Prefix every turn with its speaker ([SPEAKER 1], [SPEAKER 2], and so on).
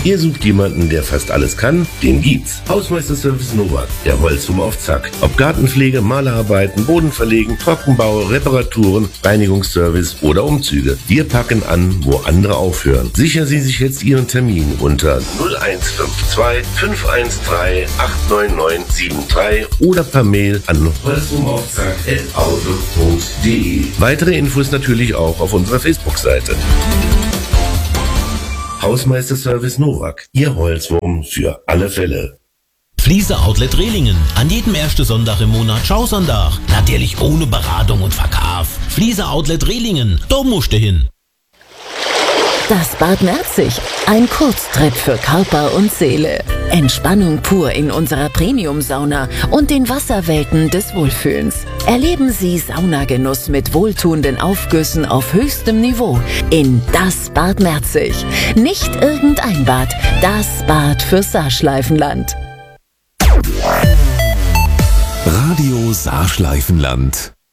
[SPEAKER 1] Ihr sucht jemanden, der fast alles kann? Den gibt's. Hausmeisterservice Novak, der Holzwurm auf Zack. Ob Gartenpflege, Malerarbeiten, Boden verlegen, Trockenbau, Reparaturen, Reinigungsservice oder Umzüge. Wir packen an, wo andere aufhören. Sichern Sie sich jetzt Ihren Termin unter 0152 513 89973 oder per Mail an holzwurmaufzack@outlook.de. Weitere Infos natürlich auch auf unserer Facebook-Seite. Hausmeisterservice Novak, Ihr Holzwurm für alle Fälle.
[SPEAKER 2] Fliese Outlet Rehlingen. An jedem ersten Sonntag im Monat Schausonntag. Natürlich ohne Beratung und Verkauf. Fliese Outlet Rehlingen. Da musst du hin.
[SPEAKER 3] Das Bad Merzig. Ein Kurztrip für Körper und Seele. Entspannung pur in unserer Premium-Sauna und den Wasserwelten des Wohlfühlens. Erleben Sie Saunagenuss mit wohltuenden Aufgüssen auf höchstem Niveau in das Bad Merzig. Nicht irgendein Bad, das Bad für Saarschleifenland.
[SPEAKER 4] Radio Saarschleifenland.